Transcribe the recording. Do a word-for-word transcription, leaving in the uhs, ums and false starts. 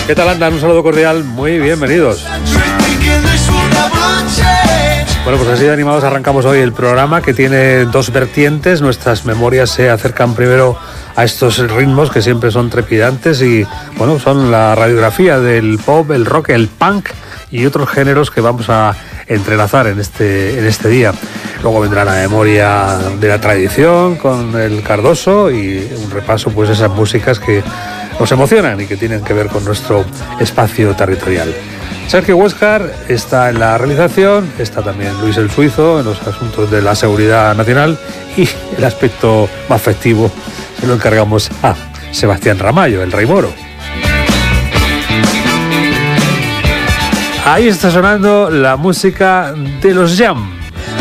¿Qué tal andan? Un saludo cordial, muy bienvenidos. Bueno, pues así de animados arrancamos hoy el programa, que tiene dos vertientes. Nuestras memorias se acercan primero a estos ritmos que siempre son trepidantes y, bueno, son la radiografía del pop, el rock, el punk y otros géneros que vamos a entrelazar en este, en este día. Luego vendrá la memoria de la tradición con el Cardoso y un repaso pues, de esas músicas que nos emocionan y que tienen que ver con nuestro espacio territorial. Sergio Huéscar está en la realización, está también Luis el Suizo en los asuntos de la seguridad nacional y el aspecto más festivo se lo encargamos a Sebastián Ramallo, el Rey Moro. Ahí está sonando la música de los Jam.